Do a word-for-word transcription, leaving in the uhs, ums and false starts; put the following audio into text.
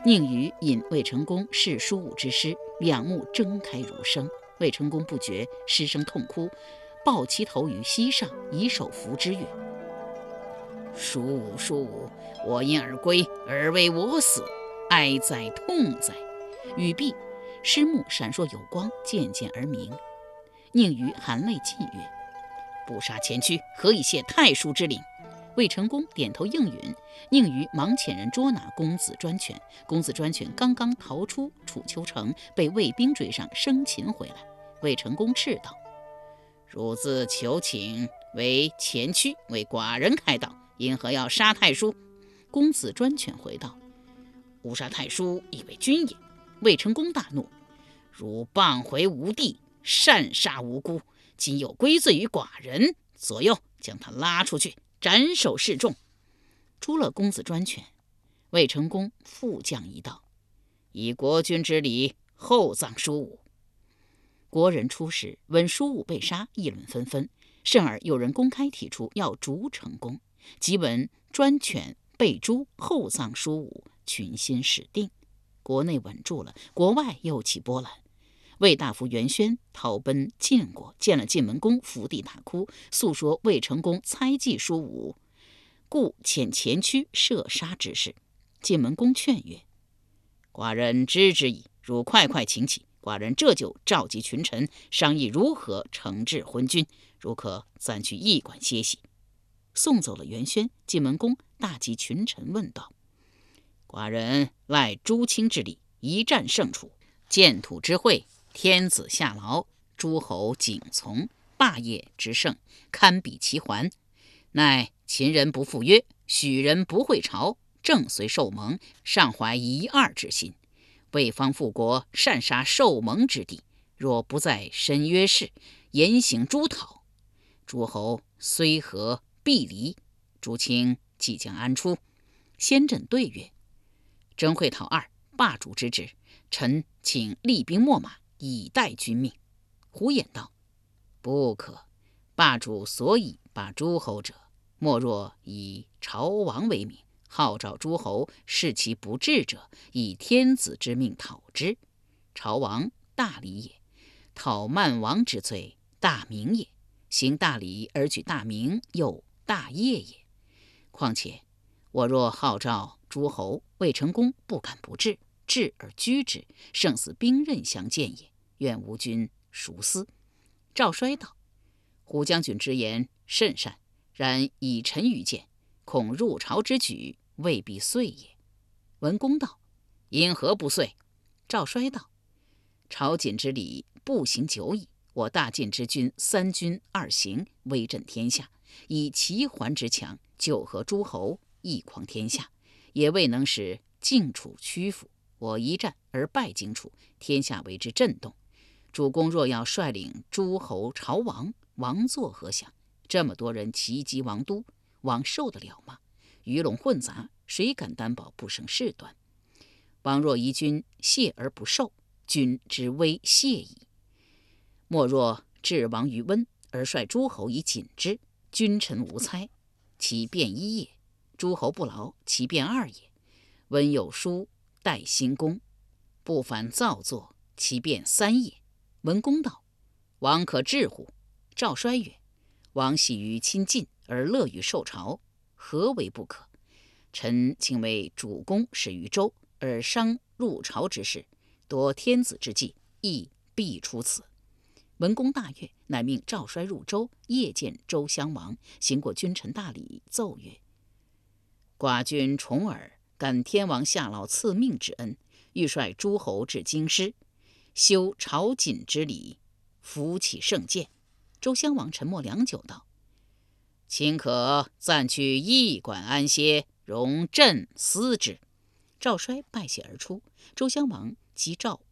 宁虞引魏成功视叔武之师，两目睁开如生。魏成功不觉，失声痛哭，抱其头于膝上，以手扶之曰：叔武，叔武，我因而归，而为我死，哀哉痛哉！语毕，师目闪烁有光，渐渐而明。宁虞含泪泣曰：不杀前驱，何以谢太叔之令？魏成功点头应允。宁虞忙遣人捉拿公子专权。公子专权刚刚逃出楚丘城，被魏兵追上，生擒回来。魏成功斥道：汝自求请为前驱，为寡人开道，因何要杀太叔？公子专权回道：吾杀太叔，以为君也。魏成功大怒：汝谤回吾地，擅杀无辜，今又归罪于寡人，左右将他拉出去，斩首示众。诛了公子专权。魏成功复降一道：以国君之礼，厚葬叔武。国人出使，闻叔武被杀，议论纷纷，甚而有人公开提出要逐成功。即闻专权被诛，厚葬叔武，群心始定。国内稳住了，国外又起波澜。魏大夫袁轩逃奔晋国，见了晋文公，伏地大哭，诉说魏成功猜忌叔武，故遣前驱射杀之事。晋文公劝曰：寡人知之矣，汝快快请起，寡人这就召集群臣，商议如何惩治昏君，汝可暂去驿馆歇息。送走了袁轩，晋文公大集群臣，问道：寡人赖诸卿之力，一战胜楚，建土之会，天子下劳，诸侯景从，霸业之盛，堪比齐桓。乃秦人不赴约，许人不会朝，正随受盟，尚怀一二之心。魏方复国，擅杀受盟之地，若不在申约事，严刑诛讨，诸侯虽和必离，诸卿即将安出？先轸对曰：真会讨二，霸主之职，臣请厉兵秣马，以待君命。胡衍道：不可，霸主所以把诸侯者，莫若以朝王为名，号召诸侯，视其不治者，以天子之命讨之。朝王大礼也，讨慢王之罪，大名也。行大礼而举大名，又大业也。况且我若号召诸侯，魏成功不敢不治，治而居之，胜似兵刃相见也。愿吾君熟思。赵衰道：胡将军之言甚善，然以臣愚见，恐入朝之举未必遂也。文公道：因何不遂？赵衰道：朝觐之礼不行久矣，我大晋之君三军二行，威震天下，以齐桓之强，九合诸侯，一匡天下，也未能使晋楚屈服。我一战而败荆楚，天下为之震动。主公若要率领诸侯朝王，王作何想？这么多人齐击王都，王受得了吗？鱼龙混杂，谁敢担保不生事端？王若疑君谢而不受，君之威谢矣。莫若置王于温，而率诸侯以谨之，君臣无猜，其变一也；诸侯不劳，其变二也。温有书，待兴公，不反造作，其变三也。文公道：王可治乎？赵衰曰：王喜于亲近，而乐于受朝，何为不可？臣请为主公始于周，而商入朝之事，夺天子之计，亦必出此。文公大悦，乃命赵衰入周，夜见周襄王，行过君臣大礼，奏曰：寡君重耳，感天王下劳赐命之恩，欲率诸侯至京师，修朝觐之礼，扶起圣鉴。周襄王沉默良久，道：卿可暂去驿馆安歇，容朕思之。赵衰拜谢而出。周襄王即召